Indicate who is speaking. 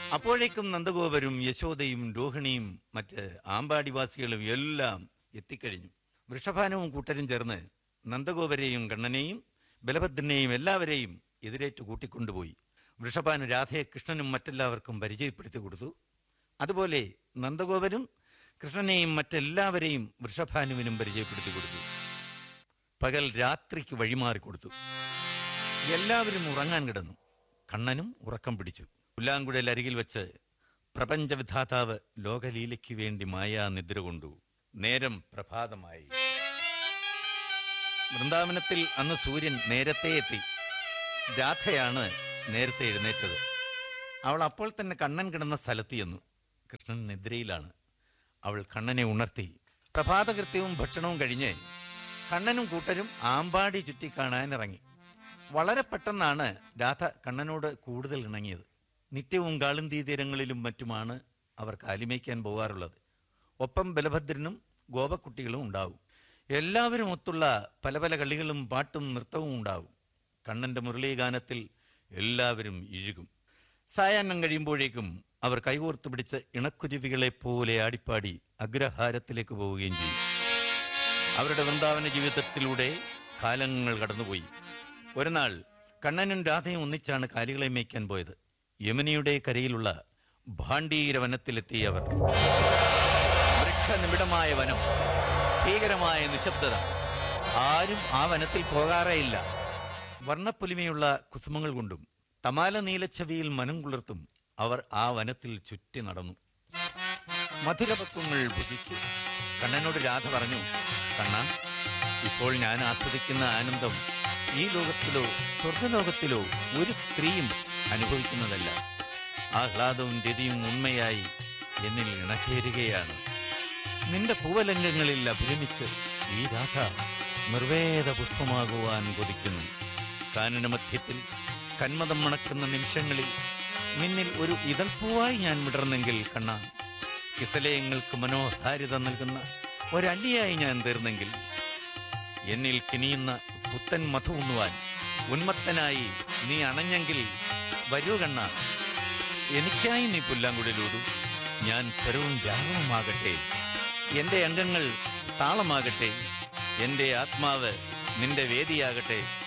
Speaker 1: അപ്പോഴേക്കും നന്ദഗോപരും യശോദയും രോഹിണിയും മറ്റ് ആമ്പാടിവാസികളും എല്ലാം എത്തിക്കഴിഞ്ഞു. വൃഷഭാനവും കൂട്ടരും ചേർന്ന് നന്ദഗോപരെയും കണ്ണനെയും ബലഭദ്രനെയും എല്ലാവരെയും എതിരേറ്റു കൂട്ടിക്കൊണ്ടുപോയി. വൃഷഭാനു രാധയെ കൃഷ്ണനും മറ്റെല്ലാവർക്കും പരിചയപ്പെടുത്തി കൊടുത്തു. അതുപോലെ നന്ദഗോപരും കൃഷ്ണനെയും മറ്റെല്ലാവരെയും വൃഷഭാനുവിനും പരിചയപ്പെടുത്തി കൊടുത്തു. പകൽ രാത്രിക്ക് വഴിമാറിക്കൊടുത്തു. എല്ലാവരും ഉറങ്ങാൻ കിടന്നു. കണ്ണനും ഉറക്കം പിടിച്ചു. പുല്ലാങ്കുഴൽ അരികിൽ വെച്ച് പ്രപഞ്ചവിധാതാവ് ലോകലീലയ്ക്ക് വേണ്ടി മായാനിദ്ര കൊണ്ടു. നേരം പ്രഭാതമായി. വൃന്ദാവനത്തിൽ അന്ന് സൂര്യൻ നേരത്തെ എത്തി. രാധയാണ് നേരത്തെ എഴുന്നേറ്റത്. അവൾ അപ്പോൾ തന്നെ കണ്ണൻ കിടന്ന സ്ഥലത്ത് ചെന്നു. കൃഷ്ണൻ നിദ്രയിലാണ്. അവൾ കണ്ണനെ ഉണർത്തി. പ്രഭാതകൃത്യവും ഭക്ഷണവും കഴിഞ്ഞ് കണ്ണനും കൂട്ടരും ആമ്പാടി ചുറ്റിക്കാണാൻ ഇറങ്ങി. വളരെ പെട്ടെന്നാണ് രാധ കണ്ണനോട് കൂടുതൽ ഇണങ്ങിയത്. നിത്യവും കാളിന്തി തീരങ്ങളിലും മറ്റുമാണ് അവർ കാലിമേയ്ക്കാൻ പോകാറുള്ളത്. ഒപ്പം ബലഭദ്രനും ഗോപക്കുട്ടികളും ഉണ്ടാവും. എല്ലാവരും ഒത്തുള്ള പല പല കളികളും പാട്ടും നൃത്തവും ഉണ്ടാവും. കണ്ണൻ്റെ മുരളീഗാനത്തിൽ എല്ലാവരും ഇഴുകും. സായാഹ്നം കഴിയുമ്പോഴേക്കും അവർ കൈകോർത്ത് പിടിച്ച് ഇണക്കുരുവികളെപ്പോലെ ആടിപ്പാടി അഗ്രഹാരത്തിലേക്ക് പോവുകയും ചെയ്യും. അവരുടെ വൃന്ദാവന ജീവിതത്തിലൂടെ കാലങ്ങൾ കടന്നുപോയി. ഒരു നാൾ കണ്ണനും രാധയും ഒന്നിച്ചാണ് കാലികളെ മേയ്ക്കാൻ പോയത്. യമുനയുടെ കരയിലുള്ള ഭാണ്ഡീര വനത്തിലെത്തിയ അവർ. വൃക്ഷനിബിഡമായ വനം, ഭീകരമായ നിശബ്ദത. ആരും ആ വനത്തിൽ പോകാറേയില്ല. വർണ്ണപ്പൊലിമയുള്ള കുസുമങ്ങൾ കൊണ്ടും തമാല നീലച്ചവിയിൽ മനം കുളിർത്തും അവർ ആ വനത്തിൽ ചുറ്റി നടന്നു. മധുരപക്വങ്ങൾ ഭുജിച്ചു. കണ്ണനോട് രാധ പറഞ്ഞു, കണ്ണ, ഇപ്പോൾ ഞാൻ ആസ്വദിക്കുന്ന ആനന്ദം ഈ ലോകത്തിലോ സ്വർഗലോകത്തിലോ ഒരു സ്ത്രീയും അനുഭവിക്കുന്നതല്ല. ആഹ്ലാദവും രതിയും ഉണ്മയായി എന്നിൽ ഇണചേരുകയാണ്. നിന്റെ പൂവലംഗങ്ങളിൽ അഭിരമിച്ച് ഈ രാധ നിർവേദ പുഷ്പമാകുവാൻ കൊതിക്കുന്നു. കാനനമധ്യത്തിൽ കന്മതം മണക്കുന്ന നിമിഷങ്ങളിൽ നിന്നിൽ ഒരു ഇതൾപ്പൂവായി ഞാൻ വിടർന്നെങ്കിൽ കണ്ണ, കിസലയങ്ങൾക്ക് മനോഹാരിത നൽകുന്ന ഒരല്ലിയായി ഞാൻ തീർന്നെങ്കിൽ, എന്നിൽ കിനിയുന്ന പുത്തൻ മധു ഉണ്ണുവാൻ ഉന്മത്തനായി നീ അണഞ്ഞെങ്കിൽ വരൂ കണ്ണ, എനിക്കായി നീ പുല്ലാങ്കുഴലൂടൂ. ഞാൻ സ്വരവും രാഗവുമാകട്ടെ, എൻ്റെ അംഗങ്ങൾ താളമാകട്ടെ, എൻ്റെ ആത്മാവ് നിന്റെ വേദിയാകട്ടെ.